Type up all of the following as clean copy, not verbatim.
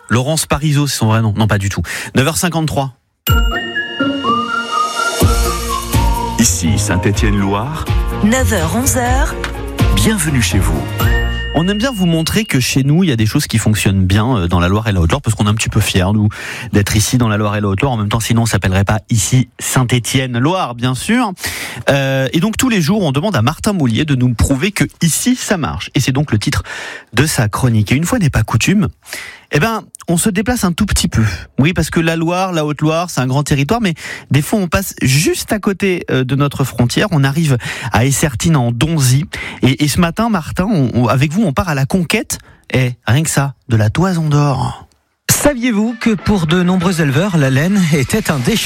Laurence Parisot, c'est son vrai nom. Non, pas du tout. 9h53. Ici Saint-Étienne-Loire, 9h-11h, bienvenue chez vous. On aime bien vous montrer que chez nous, il y a des choses qui fonctionnent bien dans la Loire et la Haute-Loire, parce qu'on est un petit peu fiers, nous, d'être ici dans la Loire et la Haute-Loire. En même temps, sinon, on s'appellerait pas ici Saint-Étienne-Loire, bien sûr. Et donc, tous les jours, on demande à Martin Moulier de nous prouver que ici, ça marche. Et c'est donc le titre de sa chronique. Et une fois n'est pas coutume, on se déplace un tout petit peu. Oui, parce que la Loire, la Haute-Loire, c'est un grand territoire, mais des fois, on passe juste à côté de notre frontière. On arrive à Essertines, en Donzy. Et ce matin, Martin, avec vous, on part à la conquête, rien que ça, de la toison d'or. Saviez-vous que pour de nombreux éleveurs, la laine était un déchet ?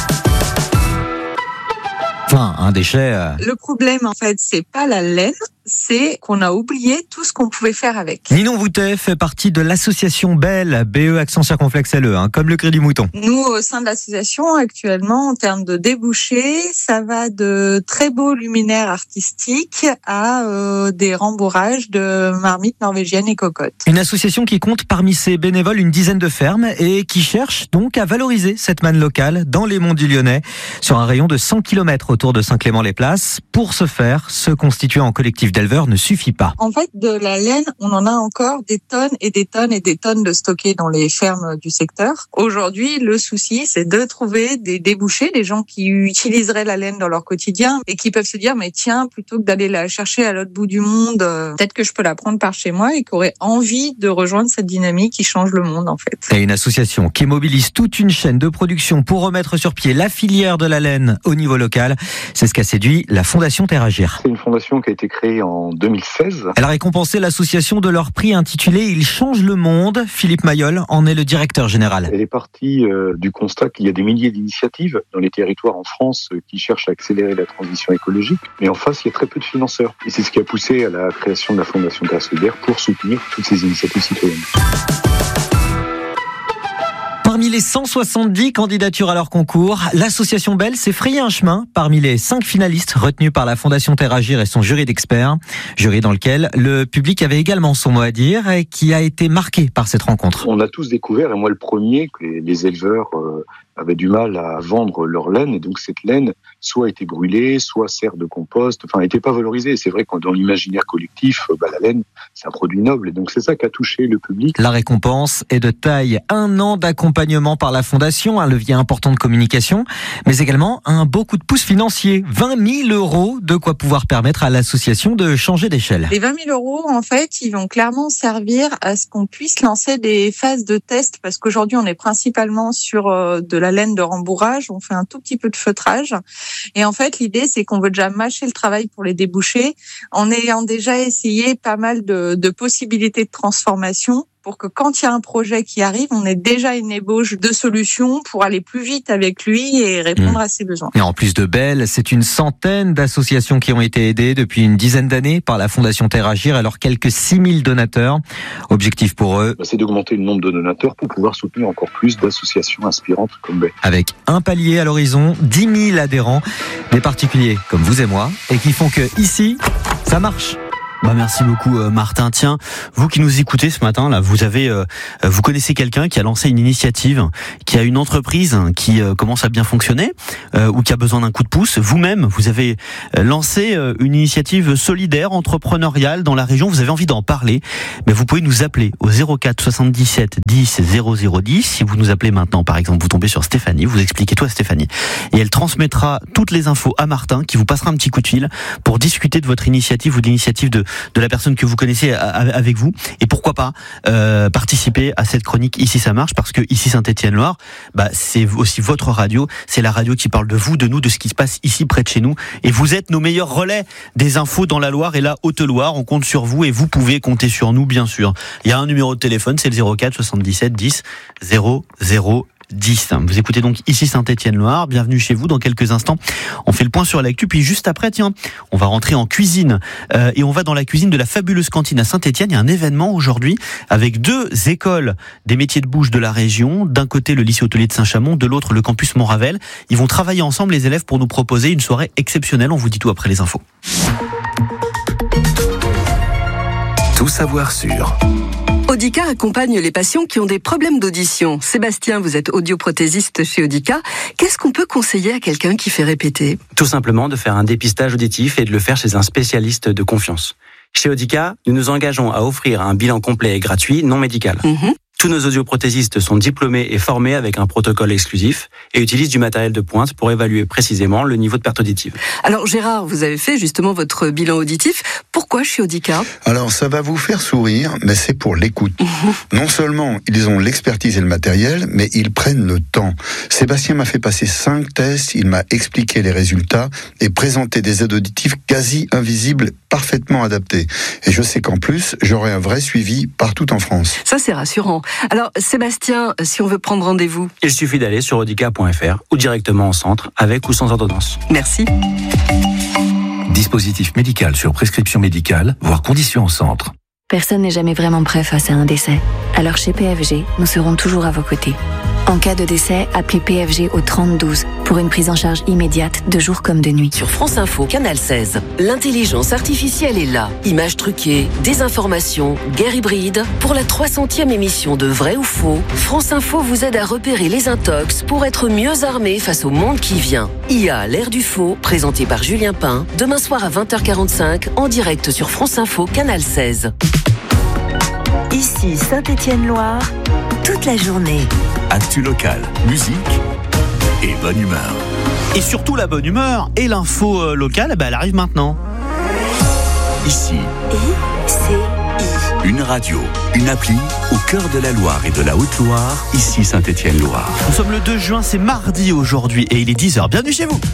Enfin, un déchet... Le problème, en fait, c'est pas la laine, c'est qu'on a oublié tout ce qu'on pouvait faire avec. Ninon Voutet fait partie de l'association BEL, BE accent circonflexe LE, comme le cri du mouton. Nous, au sein de l'association, actuellement, en termes de débouchés, ça va de très beaux luminaires artistiques à des rembourrages de marmites norvégiennes et cocottes. Une association qui compte parmi ses bénévoles une dizaine de fermes et qui cherche donc à valoriser cette manne locale dans les monts du Lyonnais, sur un rayon de 100 km autour de Saint-Clément-les-Places. Pour ce faire, se constituer en collectif d'éleveurs ne suffit pas. En fait, de la laine, on en a encore des tonnes et des tonnes et des tonnes de stockées dans les fermes du secteur. Aujourd'hui, le souci, c'est de trouver des débouchés, des gens qui utiliseraient la laine dans leur quotidien et qui peuvent se dire, mais tiens, plutôt que d'aller la chercher à l'autre bout du monde, peut-être que je peux la prendre par chez moi, et qui auraient envie de rejoindre cette dynamique qui change le monde, en fait. Et une association qui mobilise toute une chaîne de production pour remettre sur pied la filière de la laine au niveau local, c'est ce qu'a séduit la Fondation Terre Agir. C'est une fondation qui a été créée en 2016. Elle a récompensé l'association de leur prix intitulé « Il change le monde ». Philippe Mayol en est le directeur général. Elle est partie du constat qu'il y a des milliers d'initiatives dans les territoires en France qui cherchent à accélérer la transition écologique, mais en face, il y a très peu de financeurs. Et c'est ce qui a poussé à la création de la Fondation Terre Solidaire pour soutenir toutes ces initiatives citoyennes. Parmi les 170 candidatures à leur concours, l'association BEL s'est frayé un chemin parmi les 5 finalistes retenus par la Fondation Terre Agir et son jury d'experts. Jury dans lequel le public avait également son mot à dire et qui a été marqué par cette rencontre. On a tous découvert, et moi le premier, que les éleveurs avaient du mal à vendre leur laine, et donc cette laine soit était brûlée, soit sert de compost, n'était pas valorisée. Et c'est vrai que dans l'imaginaire collectif, la laine, c'est un produit noble, et donc c'est ça qui a touché le public. La récompense est de taille. 1 an d'accompagnement par la Fondation, un levier important de communication, mais également un beau coup de pouce financier. 20 000 €, de quoi pouvoir permettre à l'association de changer d'échelle. Les 20 000 €, en fait, ils vont clairement servir à ce qu'on puisse lancer des phases de test, parce qu'aujourd'hui, on est principalement sur de la laine de rembourrage, on fait un tout petit peu de feutrage. Et en fait, l'idée, c'est qu'on veut déjà mâcher le travail pour les déboucher, en ayant déjà essayé pas mal de possibilités de transformation, pour que quand il y a un projet qui arrive, on ait déjà une ébauche de solutions pour aller plus vite avec lui et répondre à ses besoins. Et en plus de BEL, c'est une centaine d'associations qui ont été aidées depuis une dizaine d'années par la Fondation Terre Agir, alors quelques 6 000 donateurs. Objectif pour eux, c'est d'augmenter le nombre de donateurs pour pouvoir soutenir encore plus d'associations inspirantes comme BEL. Avec un palier à l'horizon, 10 000 adhérents, des particuliers comme vous et moi, et qui font que ici, ça marche. Merci beaucoup Martin. Tiens, vous qui nous écoutez ce matin là, vous connaissez quelqu'un qui a lancé une initiative, qui a une entreprise qui commence à bien fonctionner ou qui a besoin d'un coup de pouce. Vous-même, vous avez lancé une initiative solidaire, entrepreneuriale dans la région. Vous avez envie d'en parler, mais vous pouvez nous appeler au 04 77 10 00 10. Si vous nous appelez maintenant, par exemple, vous tombez sur Stéphanie, vous expliquez tout à Stéphanie, et elle transmettra toutes les infos à Martin, qui vous passera un petit coup de fil pour discuter de votre initiative ou de l'initiative de la personne que vous connaissez avec vous, et pourquoi pas participer à cette chronique Ici ça marche, parce que ici Saint-Étienne-Loire, c'est aussi votre radio, c'est la radio qui parle de vous, de nous, de ce qui se passe ici près de chez nous, et vous êtes nos meilleurs relais des infos dans la Loire et la Haute-Loire. On compte sur vous et vous pouvez compter sur nous, bien sûr. Il y a un numéro de téléphone, c'est le 04 77 10 00 10. Vous écoutez donc ici Saint-Étienne-Loire. Bienvenue chez vous. Dans quelques instants, on fait le point sur l'actu. Puis juste après, on va rentrer en cuisine. Et on va dans la cuisine de la fabuleuse cantine à Saint-Étienne. Il y a un événement aujourd'hui avec 2 écoles des métiers de bouche de la région. D'un côté, le lycée hôtelier de Saint-Chamond. De l'autre, le campus Montravel. Ils vont travailler ensemble, les élèves, pour nous proposer une soirée exceptionnelle. On vous dit tout après les infos. Tout savoir sur Audica accompagne les patients qui ont des problèmes d'audition. Sébastien, vous êtes audioprothésiste chez Audica. Qu'est-ce qu'on peut conseiller à quelqu'un qui fait répéter ? Tout simplement de faire un dépistage auditif et de le faire chez un spécialiste de confiance. Chez Audica, nous nous engageons à offrir un bilan complet et gratuit, non médical. Tous nos audioprothésistes sont diplômés et formés avec un protocole exclusif et utilisent du matériel de pointe pour évaluer précisément le niveau de perte auditive. Alors Gérard, vous avez fait justement votre bilan auditif. Pourquoi chez Audica ? Alors ça va vous faire sourire, mais c'est pour l'écoute. Non seulement ils ont l'expertise et le matériel, mais ils prennent le temps. Sébastien m'a fait passer 5 tests, il m'a expliqué les résultats et présenté des aides auditives quasi invisibles, parfaitement adaptées. Et je sais qu'en plus, j'aurai un vrai suivi partout en France. Ça c'est rassurant. Alors Sébastien, si on veut prendre rendez-vous ? Il suffit d'aller sur audica.fr ou directement en centre, avec ou sans ordonnance. Merci. Dispositif médical sur prescription médicale, voire conditions en centre. Personne n'est jamais vraiment prêt face à un décès. Alors chez PFG, nous serons toujours à vos côtés. En cas de décès, appelez PFG au 3012 pour une prise en charge immédiate de jour comme de nuit. Sur France Info, Canal 16, l'intelligence artificielle est là. Images truquées, désinformation, guerre hybride. Pour la 300e émission de Vrai ou Faux, France Info vous aide à repérer les intox pour être mieux armé face au monde qui vient. IA, l'ère du faux, présenté par Julien Pain, demain soir à 20h45, en direct sur France Info, Canal 16. Ici Saint-Étienne-Loire, toute la journée. Actu locale, musique et bonne humeur. Et surtout la bonne humeur et l'info locale, elle arrive maintenant. Ici, une radio, une appli au cœur de la Loire et de la Haute-Loire, ici Saint-Étienne-Loire. Nous sommes le 2 juin, c'est mardi aujourd'hui et il est 10h. Bienvenue chez vous.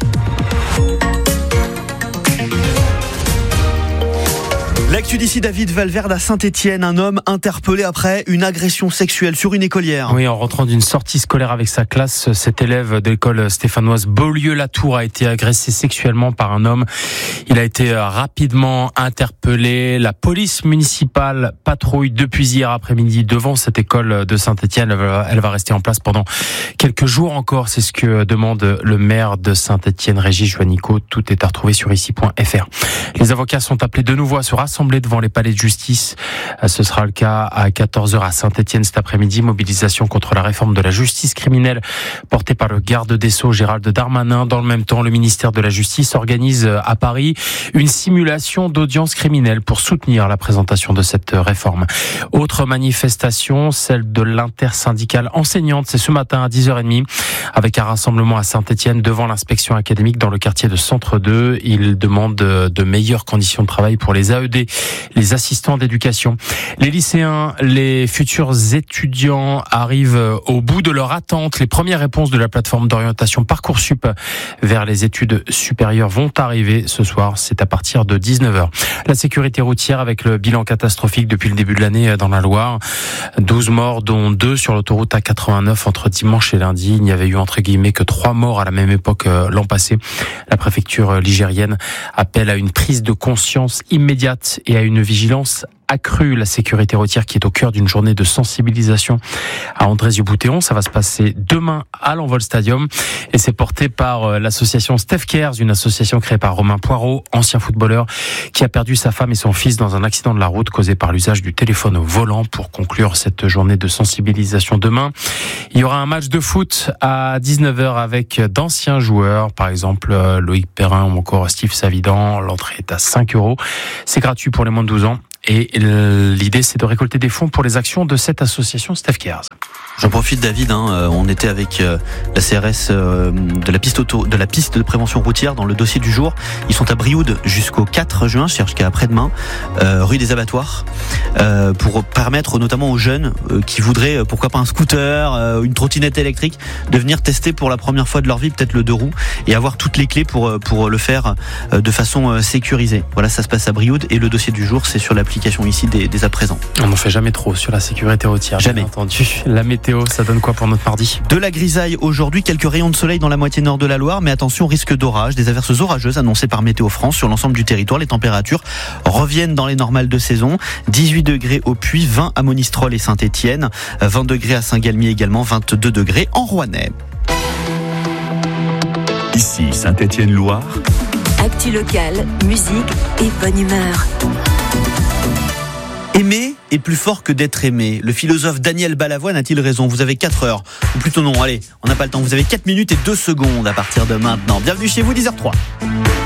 L'actu d'ici, David Valverde à Saint-Étienne, un homme interpellé après une agression sexuelle sur une écolière. Oui, en rentrant d'une sortie scolaire avec sa classe, cet élève de l'école stéphanoise Beaulieu-Latour a été agressé sexuellement par un homme. Il a été rapidement interpellé. La police municipale patrouille depuis hier après-midi devant cette école de Saint-Étienne. Elle va rester en place pendant quelques jours encore. C'est ce que demande le maire de Saint-Étienne, Régis Juanico. Tout est à retrouver sur ici.fr. Les avocats sont appelés de nouveau à se rassembler devant les palais de justice. Ce sera le cas à 14h à Saint-Étienne cet après-midi. Mobilisation contre la réforme de la justice criminelle portée par le garde des Sceaux Gérald Darmanin. Dans le même temps, le ministère de la Justice organise à Paris une simulation d'audience criminelle pour soutenir la présentation de cette réforme. Autre manifestation, celle de l'intersyndicale enseignante. C'est ce matin à 10h30 avec un rassemblement à Saint-Étienne devant l'inspection académique dans le quartier de Centre 2. Ils demandent de meilleures conditions de travail pour les AED, les assistants d'éducation. Les lycéens, les futurs étudiants arrivent au bout de leur attente. Les premières réponses de la plateforme d'orientation Parcoursup vers les études supérieures vont arriver ce soir. C'est à partir de 19h. La sécurité routière avec le bilan catastrophique depuis le début de l'année dans la Loire. 12 morts, dont 2 sur l'autoroute A89 entre dimanche et lundi. Il n'y avait eu entre guillemets que 3 morts à la même époque l'an passé. La préfecture ligérienne appelle à une prise de conscience immédiate et à une vigilance accrue. La sécurité routière qui est au cœur d'une journée de sensibilisation à Andrézieux-Bouthéon. Ça va se passer demain à l'Envol Stadium et c'est porté par l'association Steph Cares, une association créée par Romain Poirot, ancien footballeur qui a perdu sa femme et son fils dans un accident de la route causé par l'usage du téléphone au volant. Pour conclure cette journée de sensibilisation demain, il y aura un match de foot à 19h avec d'anciens joueurs, par exemple Loïc Perrin ou encore Steve Savidan. L'entrée est à 5 €. C'est gratuit pour les moins de 12 ans. Et l'idée, c'est de récolter des fonds pour les actions de cette association Steph Cares. J'en profite, David, on était avec la CRS de la piste de prévention routière dans le dossier du jour. Ils sont à Brioude jusqu'au 4 juin, je cherche qu'à après-demain, rue des Abattoirs, pour permettre notamment aux jeunes qui voudraient, pourquoi pas un scooter, une trottinette électrique, de venir tester pour la première fois de leur vie peut-être le 2 roues et avoir toutes les clés pour le faire de façon sécurisée. Voilà, ça se passe à Brioude et le dossier du jour, c'est sur l'application ici dès à présent. On n'en fait jamais trop sur la sécurité routière. Jamais. Bien entendu. La météo, ça donne quoi pour notre mardi ? De la grisaille aujourd'hui, quelques rayons de soleil dans la moitié nord de la Loire, mais attention, risque d'orage, des averses orageuses annoncées par Météo France sur l'ensemble du territoire. Les températures reviennent dans les normales de saison. 18 degrés au Puy, 20 à Monistrol et Saint-Étienne, 20 degrés à Saint-Galmier également, 22 degrés en Rouennais. Ici Saint-Étienne-Loire. Actu locale, musique et bonne humeur. Aimer est plus fort que d'être aimé. Le philosophe Daniel Balavoine a-t-il raison? Vous avez 4 heures. Ou plutôt non, allez, on n'a pas le temps. Vous avez 4 minutes et 2 secondes à partir de maintenant. Bienvenue chez vous, 10h03.